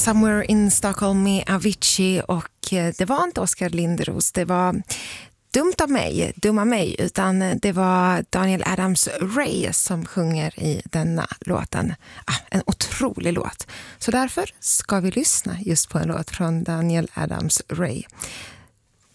Somewhere in Stockholm med Avicii, och det var inte Oskar Lindros, det var dumma mig, utan det var Daniel Adams-Ray som sjunger i denna låten. En otrolig låt. Så därför ska vi lyssna just på en låt från Daniel Adams-Ray.